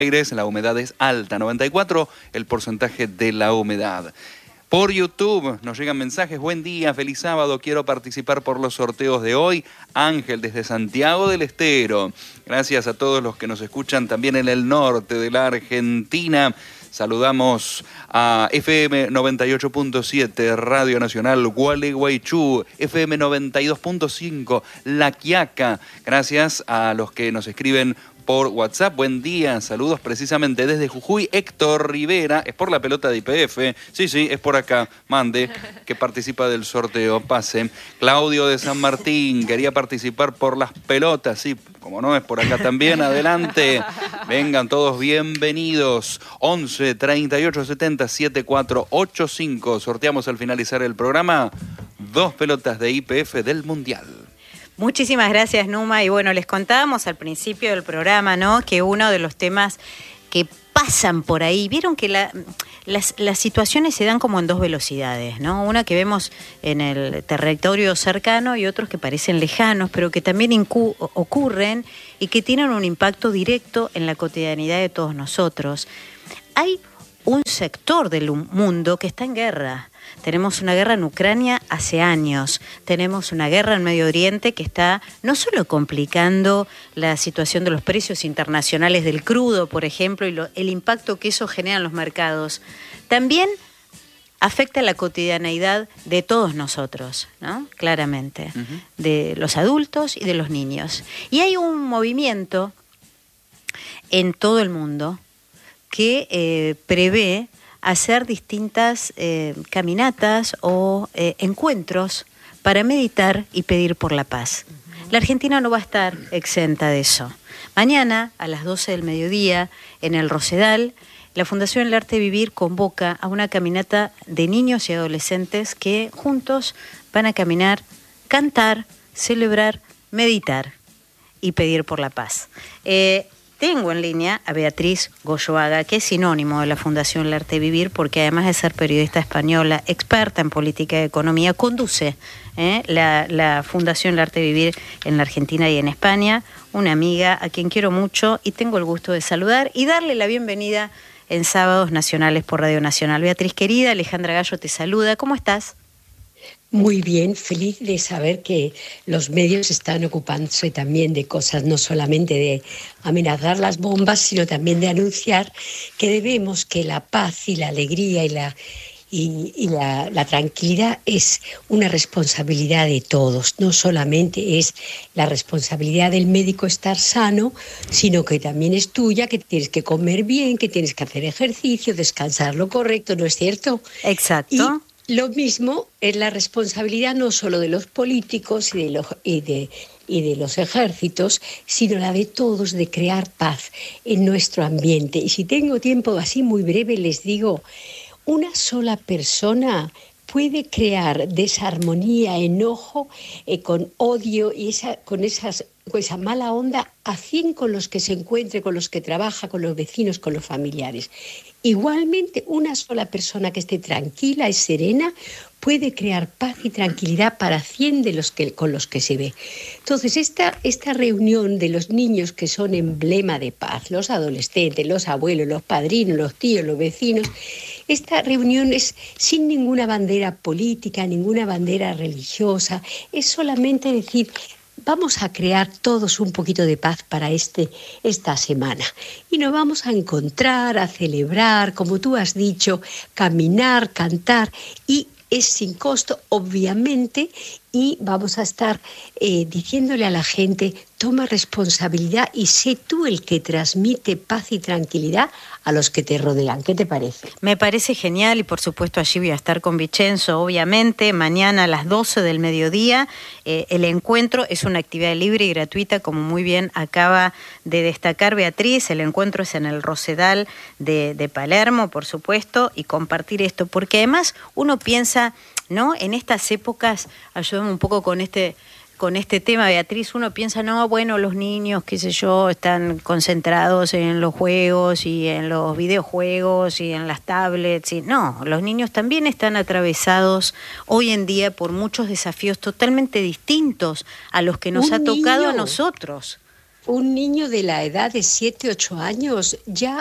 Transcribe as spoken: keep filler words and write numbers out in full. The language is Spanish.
Aires, la humedad es alta, noventa y cuatro el porcentaje de la humedad. Por YouTube nos llegan mensajes, buen día, feliz sábado, quiero participar por los sorteos de hoy. Ángel desde Santiago del Estero. Gracias a todos los que nos escuchan también en el norte de la Argentina. Saludamos a F M noventa y ocho punto siete, Radio Nacional Gualeguaychú, F M noventa y dos punto cinco, La Quiaca. Gracias a los que nos escriben por WhatsApp. Buen día, saludos precisamente desde Jujuy. Héctor Rivera, es por la pelota de I P F. Sí, sí, es por acá. Mande, que participa del sorteo. Pase. Claudio de San Martín, quería participar por las pelotas. Sí, como no, es por acá también. Adelante. Vengan todos bienvenidos. once, treinta y ocho, setenta, setenta y cuatro ochenta y cinco. Sorteamos al finalizar el programa dos pelotas de I P F del Mundial. Muchísimas gracias, Numa. Y bueno, les contábamos al principio del programa, ¿no?, que uno de los temas que pasan por ahí, vieron que la, las, las situaciones se dan como en dos velocidades, ¿no? Una que vemos en el territorio cercano y otros que parecen lejanos, pero que también incu- ocurren y que tienen un impacto directo en la cotidianidad de todos nosotros. Hay un sector del mundo que está en guerra. Tenemos una guerra en Ucrania hace años, tenemos una guerra en Medio Oriente que está no solo complicando la situación de los precios internacionales del crudo, por ejemplo, y lo, el impacto que eso genera en los mercados, también afecta la cotidianeidad de todos nosotros, ¿no? Claramente, uh-huh. de los adultos y de los niños. Y hay un movimiento en todo el mundo que eh, prevé hacer distintas eh, caminatas o eh, encuentros para meditar y pedir por la paz. La Argentina no va a estar exenta de eso. Mañana, a las doce del mediodía, en el Rosedal, la Fundación El Arte de Vivir convoca a una caminata de niños y adolescentes que juntos van a caminar, cantar, celebrar, meditar y pedir por la paz. Eh, Tengo en línea a Beatriz Goyoaga, que es sinónimo de la Fundación El Arte de Vivir, porque además de ser periodista española, experta en política y economía, conduce ¿eh? la, la Fundación El Arte de Vivir en la Argentina y en España, una amiga a quien quiero mucho y tengo el gusto de saludar y darle la bienvenida en Sábados Nacionales por Radio Nacional. Beatriz, querida, Alejandra Gallo te saluda. ¿Cómo estás? Muy bien, feliz de saber que los medios están ocupándose también de cosas, no solamente de amenazar las bombas, sino también de anunciar que debemos que la paz y la alegría y la, y, y la, la tranquilidad es una responsabilidad de todos. No solamente es la responsabilidad del médico estar sano, sino que también es tuya, que tienes que comer bien, que tienes que hacer ejercicio, descansar lo correcto, ¿no es cierto? Exacto. Y lo mismo es la responsabilidad no solo de los políticos y de los, y de, y de los ejércitos, sino la de todos, de crear paz en nuestro ambiente. Y si tengo tiempo así muy breve, les digo, una sola persona puede crear desarmonía, enojo, eh, con odio y esa, con, esas, con esa mala onda a cien con los que se encuentre, con los que trabaja, con los vecinos, con los familiares. Igualmente, una sola persona que esté tranquila y serena puede crear paz y tranquilidad para cien de los que, con los que se ve. Entonces, esta, esta reunión de los niños que son emblema de paz, los adolescentes, los abuelos, los padrinos, los tíos, los vecinos, esta reunión es sin ninguna bandera política, ninguna bandera religiosa, es solamente decir, vamos a crear todos un poquito de paz para este, esta semana. Y nos vamos a encontrar, a celebrar, como tú has dicho, caminar, cantar, y es sin costo, obviamente, y vamos a estar eh, diciéndole a la gente, toma responsabilidad y sé tú el que transmite paz y tranquilidad a los que te rodean. ¿Qué te parece? Me parece genial y por supuesto allí voy a estar con Vicenzo, obviamente, mañana a las doce del mediodía. Eh, el encuentro es una actividad libre y gratuita, como muy bien acaba de destacar Beatriz. El encuentro es en el Rosedal de, de Palermo, por supuesto, y compartir esto, porque además uno piensa, ¿no?, en estas épocas, ayúdame un poco con este... con este tema, Beatriz, uno piensa, no, bueno, los niños, qué sé yo, están concentrados en los juegos y en los videojuegos y en las tablets. Y no, los niños también están atravesados hoy en día por muchos desafíos totalmente distintos a los que nos Un ha tocado niño. a nosotros. un niño de la edad de siete, ocho años ya